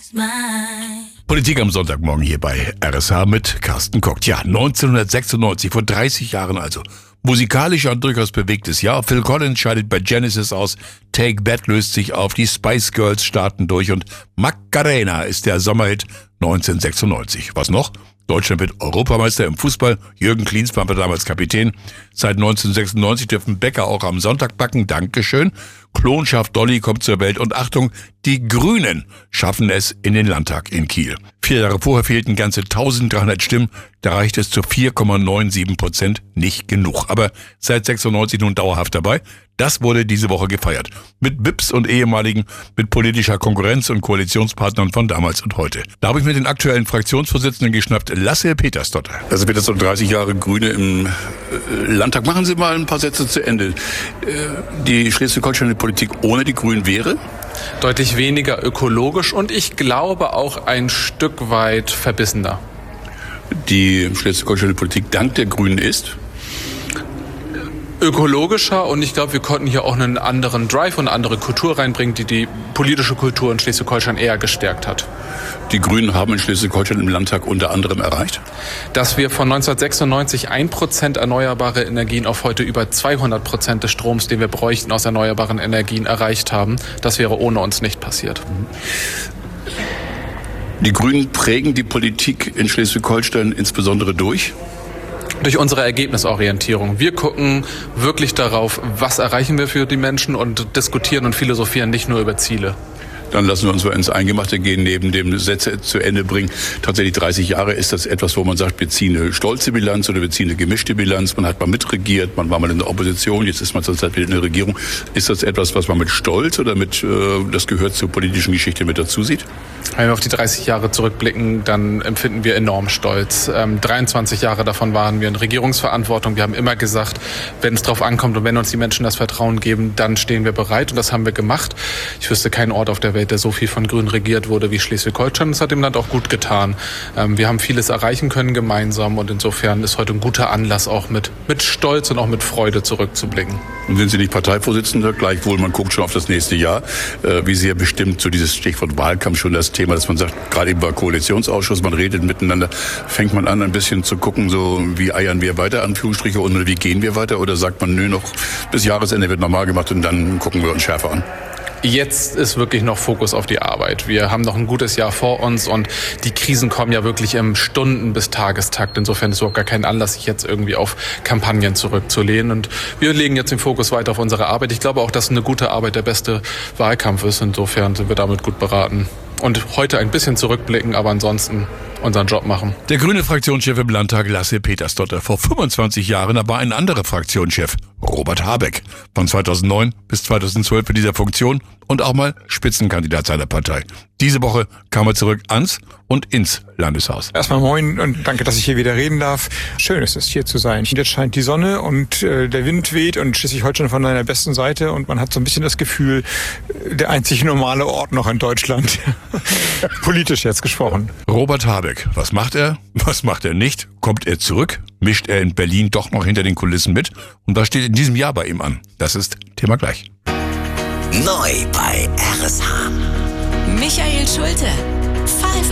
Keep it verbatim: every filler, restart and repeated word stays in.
Politik am Sonntagmorgen hier bei R S H mit Carsten Koch. Ja, neunzehnhundertsechsundneunzig, vor dreißig Jahren also. Musikalisch ein durchaus bewegtes Jahr. Phil Collins scheidet bei Genesis aus, Take That löst sich auf, die Spice Girls starten durch und Macarena ist der Sommerhit neunzehnhundertsechsundneunzig. Was noch? Deutschland wird Europameister im Fußball. Jürgen Klinsmann war damals Kapitän. Seit neunzehnhundertsechsundneunzig dürfen Bäcker auch am Sonntag backen. Dankeschön. Klonschaf Dolly kommt zur Welt. Und Achtung, die Grünen schaffen es in den Landtag in Kiel. Vier Jahre vorher fehlten ganze eintausenddreihundert Stimmen. Da reicht es zu vier Komma siebenundneunzig Prozent. Nicht genug. Aber seit sechsundneunzig nun dauerhaft dabei. Das wurde diese Woche gefeiert. Mit W I Ps und ehemaligen, mit politischer Konkurrenz und Koalitionspartnern von damals und heute. Da habe ich mir den aktuellen Fraktionsvorsitzenden geschnappt, Lasse Petersdotter. Also wird das so dreißig Jahre Grüne im Landtag. Machen Sie mal ein paar Sätze zu Ende. Die Schleswig-Holsteiner Politik ohne die Grünen wäre? Deutlich weniger ökologisch und ich glaube auch ein Stück weit verbissener. Die Schleswig-Holsteiner Politik dank der Grünen ist? Ökologischer und ich glaube, wir konnten hier auch einen anderen Drive und eine andere Kultur reinbringen, die die politische Kultur in Schleswig-Holstein eher gestärkt hat. Die Grünen haben in Schleswig-Holstein im Landtag unter anderem erreicht? Dass wir von neunzehnhundertsechsundneunzig ein Prozent erneuerbare Energien auf heute über zweihundert Prozent des Stroms, den wir bräuchten aus erneuerbaren Energien, erreicht haben. Das wäre ohne uns nicht passiert. Die Grünen prägen die Politik in Schleswig-Holstein insbesondere durch? Durch unsere Ergebnisorientierung. Wir gucken wirklich darauf, was erreichen wir für die Menschen und diskutieren und philosophieren nicht nur über Ziele. Dann lassen wir uns mal ins Eingemachte gehen, neben dem Sätze zu Ende bringen. Tatsächlich dreißig Jahre ist das etwas, wo man sagt, wir ziehen eine stolze Bilanz oder wir ziehen eine gemischte Bilanz. Man hat mal mitregiert, man war mal in der Opposition, jetzt ist man zurzeit wieder in der Regierung. Ist das etwas, was man mit Stolz oder mit, äh, das gehört zur politischen Geschichte mit dazu sieht? Wenn wir auf die dreißig Jahre zurückblicken, dann empfinden wir enorm Stolz. Ähm, dreiundzwanzig Jahre davon waren wir in Regierungsverantwortung. Wir haben immer gesagt, wenn es drauf ankommt und wenn uns die Menschen das Vertrauen geben, dann stehen wir bereit und das haben wir gemacht. Ich wüsste keinen Ort auf der Welt, der so viel von Grünen regiert wurde wie Schleswig-Holstein. Das hat dem Land auch gut getan. Ähm, wir haben vieles erreichen können gemeinsam und insofern ist heute ein guter Anlass, auch mit, mit Stolz und auch mit Freude zurückzublicken. Und sind Sie nicht Parteivorsitzender? Gleichwohl, man guckt schon auf das nächste Jahr. Äh, wie sehr bestimmt so dieses Stichwort Wahlkampf schon das Thema, dass man sagt, gerade im Koalitionsausschuss, man redet miteinander, fängt man an, ein bisschen zu gucken, so wie eiern wir weiter, Anführungsstriche, und wie gehen wir weiter? Oder sagt man, nö, noch bis Jahresende wird normal gemacht und dann gucken wir uns schärfer an? Jetzt ist wirklich noch Fokus auf die Arbeit. Wir haben noch ein gutes Jahr vor uns und die Krisen kommen ja wirklich im Stunden- bis Tagestakt. Insofern ist es überhaupt gar kein Anlass, sich jetzt irgendwie auf Kampagnen zurückzulehnen. Und wir legen jetzt den Fokus weiter auf unsere Arbeit. Ich glaube auch, dass eine gute Arbeit der beste Wahlkampf ist. Insofern sind wir damit gut beraten. Und heute ein bisschen zurückblicken, aber ansonsten unseren Job machen. Der grüne Fraktionschef im Landtag, Lasse Petersdotter. Vor fünfundzwanzig Jahren aber ein anderer Fraktionschef, Robert Habeck. Von zweitausendneun bis zweitausendzwölf in dieser Funktion und auch mal Spitzenkandidat seiner Partei. Diese Woche kam er zurück ans und ins Landeshaus. Erstmal moin und danke, dass ich hier wieder reden darf. Schön ist es, hier zu sein. Jetzt scheint die Sonne und äh, der Wind weht und Schleswig-Holstein von seiner besten Seite und man hat so ein bisschen das Gefühl, der einzig normale Ort noch in Deutschland. Politisch jetzt gesprochen. Robert Habeck, was macht er? Was macht er nicht? Kommt er zurück? Mischt er in Berlin doch noch hinter den Kulissen mit? Und was steht in diesem Jahr bei ihm an? Das ist Thema gleich. Neu bei R S H. Michael Schulte.